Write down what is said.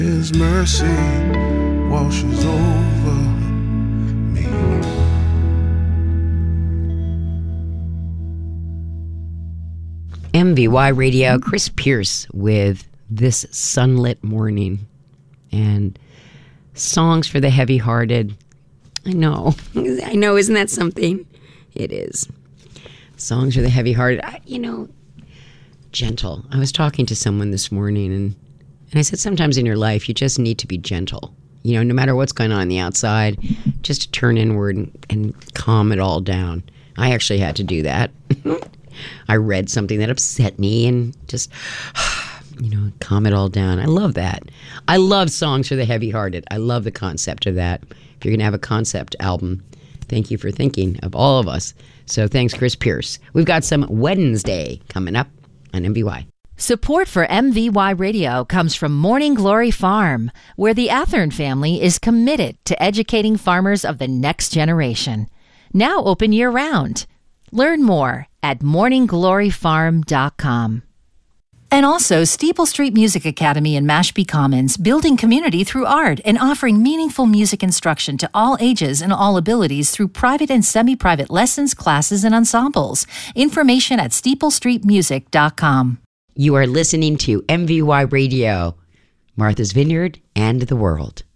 His mercy washes over me. MVY Radio, Chris Pierce with This Sunlit Morning. And songs for the heavy-hearted. I know, isn't that something? It is. Songs for the heavy-hearted. Gentle. I was talking to someone this morning, and I said sometimes in your life you just need to be gentle. No matter what's going on the outside, just to turn inward and calm it all down. I actually had to do that. I read something that upset me and just, calm it all down. I love that. I love songs for the heavy-hearted. I love the concept of that. If you're going to have a concept album, thank you for thinking of all of us. So thanks, Chris Pierce. We've got some Wednesday coming up on MVY. Support for MVY Radio comes from Morning Glory Farm, where the Athern family is committed to educating farmers of the next generation. Now open year-round. Learn more at morninggloryfarm.com. And also Steeple Street Music Academy in Mashpee Commons, building community through art and offering meaningful music instruction to all ages and all abilities through private and semi-private lessons, classes, and ensembles. Information at steeplestreetmusic.com. You are listening to MVY Radio, Martha's Vineyard and the World.